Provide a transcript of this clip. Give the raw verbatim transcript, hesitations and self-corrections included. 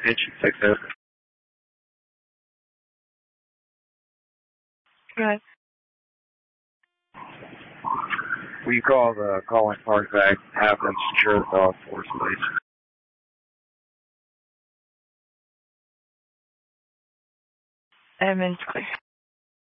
Engine six oh. Good. Will you call the calling party back and have them secure the dog for us, please? Edmonds, clear.